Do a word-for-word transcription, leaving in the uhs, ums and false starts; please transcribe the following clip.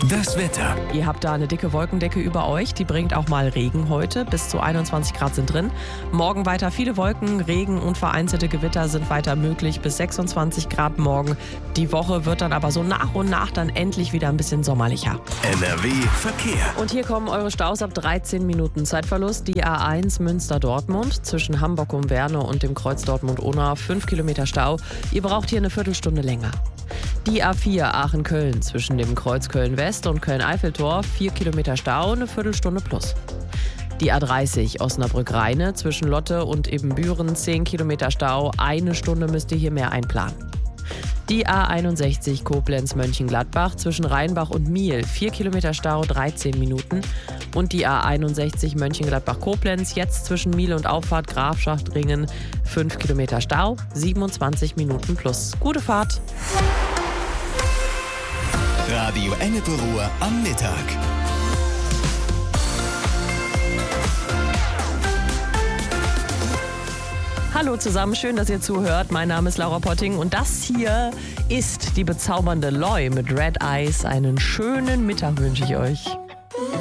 Das Wetter. Ihr habt da eine dicke Wolkendecke über euch, die bringt auch mal Regen heute. Bis zu einundzwanzig Grad sind drin. Morgen weiter viele Wolken, Regen und vereinzelte Gewitter sind weiter möglich bis sechsundzwanzig Grad morgen. Die Woche wird dann aber so nach und nach dann endlich wieder ein bisschen sommerlicher. N R W Verkehr. Und hier kommen eure Staus ab dreizehn Minuten Zeitverlust. Die A eins Münster-Dortmund zwischen Hamburg um Werne und dem Kreuz Dortmund-Unna. fünf Kilometer Stau. Ihr braucht hier eine Viertelstunde länger. Die A vier Aachen-Köln zwischen dem Kreuz Köln-West und Köln-Eiffeltor, vier Kilometer Stau, eine Viertelstunde plus. Die A dreißig Osnabrück-Rheine zwischen Lotte und Ibbenbüren, zehn Kilometer Stau, eine Stunde müsst ihr hier mehr einplanen. Die A einundsechzig Koblenz-Mönchengladbach zwischen Rheinbach und Miel, vier Kilometer Stau, dreizehn Minuten. Und die A einundsechzig Mönchengladbach-Koblenz, jetzt zwischen Miel und Auffahrt Grafschaftringen, fünf Kilometer Stau, siebenundzwanzig Minuten plus. Gute Fahrt! Radio Ennepe Ruhr am Mittag. Hallo zusammen, schön, dass ihr zuhört. Mein Name ist Laura Potting und das hier ist die bezaubernde Loi mit Red Eyes. Einen schönen Mittag wünsche ich euch.